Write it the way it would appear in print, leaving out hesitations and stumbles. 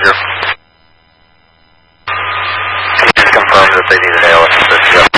Roger. Can you just confirm that they need an ALS assist? Yep.